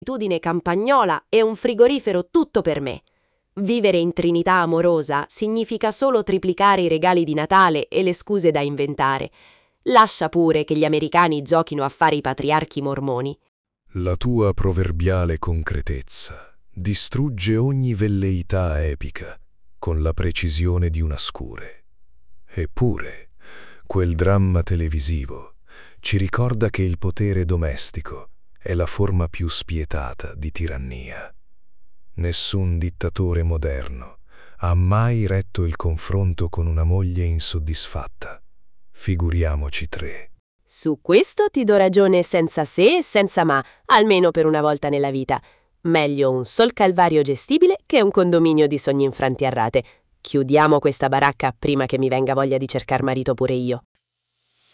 un'abitudine campagnola e un frigorifero tutto per me. Vivere in Trinità amorosa significa solo triplicare i regali di Natale e le scuse da inventare. Lascia pure che gli americani giochino a fare i patriarchi mormoni. La tua proverbiale concretezza distrugge ogni velleità epica con la precisione di una scure. Eppure, quel dramma televisivo ci ricorda che il potere domestico è la forma più spietata di tirannia. Nessun dittatore moderno ha mai retto il confronto con una moglie insoddisfatta. Figuriamoci 3. Su questo ti do ragione senza se e senza ma, almeno per una volta nella vita. Meglio un sol calvario gestibile che un condominio di sogni infranti a rate. Chiudiamo questa baracca prima che mi venga voglia di cercar marito pure io.